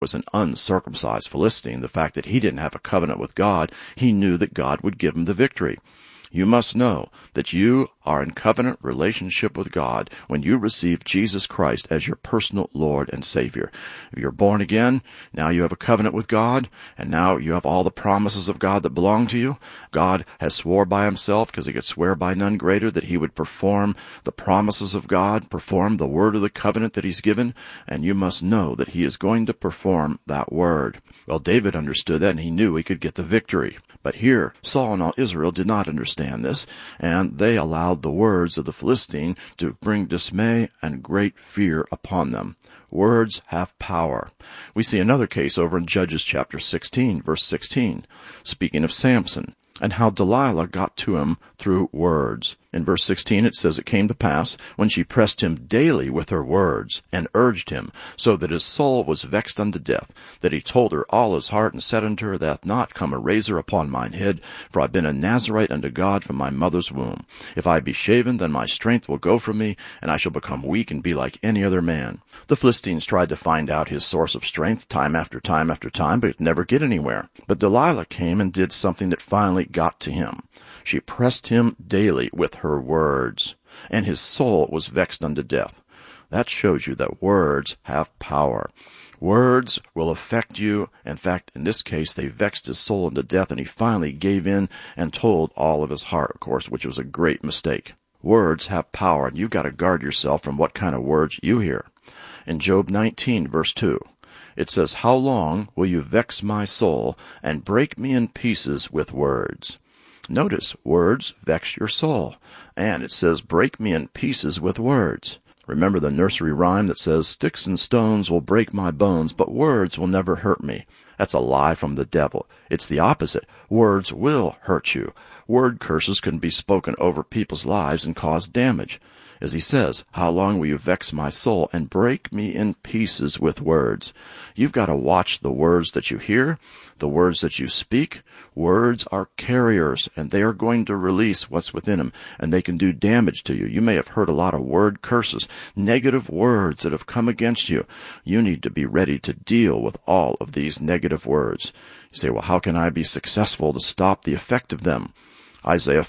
was an uncircumcised Philistine, the fact that he didn't have a covenant with God, he knew that God would give him the victory. You must know that you are in covenant relationship with God when you receive Jesus Christ as your personal Lord and Savior. If you're born again, now you have a covenant with God, and now you have all the promises of God that belong to you. God has swore by himself, because he could swear by none greater, that he would perform the promises of God, perform the word of the covenant that he's given, and you must know that he is going to perform that word. Well, David understood that, and he knew he could get the victory. But here, Saul and all Israel did not understand this, and they allowed the words of the Philistine to bring dismay and great fear upon them. Words have power. We see another case over in Judges chapter 16, verse 16, speaking of Samson, and how Delilah got to him through words. In verse 16 it says, "It came to pass, when she pressed him daily with her words, and urged him, so that his soul was vexed unto death, that he told her all his heart, and said unto her, There hath not come a razor upon mine head, for I have been a Nazarite unto God from my mother's womb. If I be shaven, then my strength will go from me, and I shall become weak and be like any other man." The Philistines tried to find out his source of strength time after time after time, but never get anywhere. But Delilah came and did something that finally got to him. She pressed him daily with her words, and his soul was vexed unto death. That shows you that words have power. Words will affect you. In fact, in this case, they vexed his soul unto death, and he finally gave in and told all of his heart, of course, which was a great mistake. Words have power, and you've got to guard yourself from what kind of words you hear. In Job 19, verse 2, it says, "How long will you vex my soul and break me in pieces with words?" Notice, words vex your soul. And it says, break me in pieces with words. Remember the nursery rhyme that says, "Sticks and stones will break my bones, but words will never hurt me." That's a lie from the devil. It's the opposite. Words will hurt you. Word curses can be spoken over people's lives and cause damage. As he says, "How long will you vex my soul and break me in pieces with words?" You've got to watch the words that you hear, the words that you speak. Words are carriers, and they are going to release what's within them, and they can do damage to you. You may have heard a lot of word curses, negative words that have come against you. You need to be ready to deal with all of these negative words. You say, well, how can I be successful to stop the effect of them? Isaiah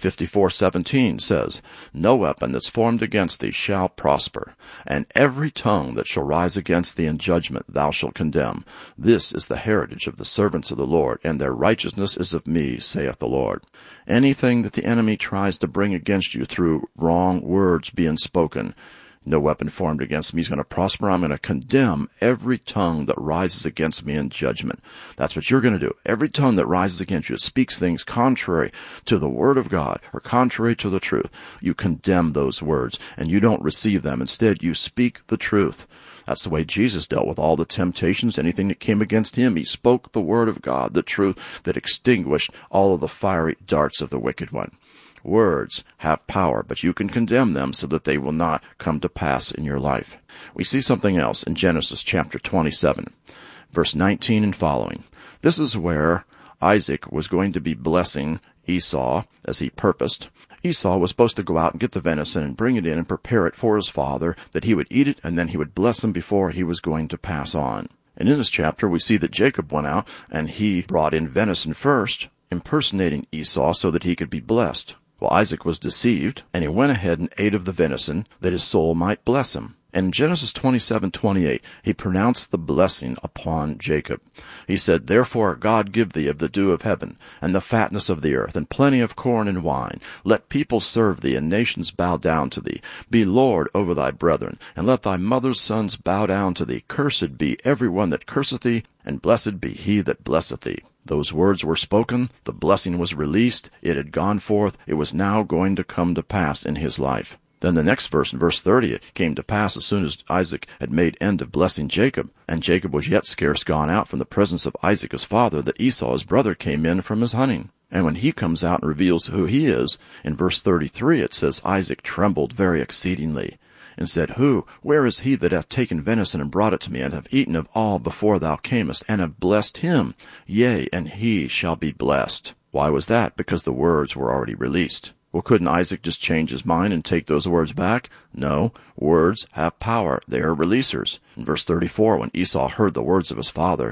54:17 says, "No weapon that's formed against thee shall prosper, and every tongue that shall rise against thee in judgment thou shalt condemn. This is the heritage of the servants of the Lord, and their righteousness is of me, saith the Lord." Anything that the enemy tries to bring against you through wrong words being spoken, no weapon formed against me is going to prosper. I'm going to condemn every tongue that rises against me in judgment. That's what you're going to do. Every tongue that rises against you, speaks things contrary to the word of God or contrary to the truth, you condemn those words and you don't receive them. Instead, you speak the truth. That's the way Jesus dealt with all the temptations, anything that came against him. He spoke the word of God, the truth that extinguished all of the fiery darts of the wicked one. Words have power, but you can condemn them so that they will not come to pass in your life. We see something else in Genesis chapter 27, verse 19 and following. This is where Isaac was going to be blessing Esau as he purposed. Esau was supposed to go out and get the venison and bring it in and prepare it for his father, that he would eat it and then he would bless him before he was going to pass on. And in this chapter, we see that Jacob went out and he brought in venison first, impersonating Esau so that he could be blessed. Well, Isaac was deceived, and he went ahead and ate of the venison that his soul might bless him. And in Genesis 27:28, he pronounced the blessing upon Jacob. He said, "Therefore God give thee of the dew of heaven, and the fatness of the earth, and plenty of corn and wine. Let people serve thee, and nations bow down to thee. Be Lord over thy brethren, and let thy mother's sons bow down to thee. Cursed be every one that curseth thee, and blessed be he that blesseth thee." Those words were spoken, the blessing was released, it had gone forth, it was now going to come to pass in his life. Then the next verse, in verse 30, it came to pass as soon as Isaac had made end of blessing Jacob, and Jacob was yet scarce gone out from the presence of Isaac his father, that Esau his brother came in from his hunting. And when he comes out and reveals who he is, in verse 33 it says, Isaac trembled very exceedingly, and said, Where is he that hath taken venison and brought it to me, and have eaten of all before thou camest, and have blessed him? Yea, and he shall be blessed. Why was that? Because the words were already released. Well, couldn't Isaac just change his mind and take those words back? No, words have power. They are releasers. In verse 34, when Esau heard the words of his father,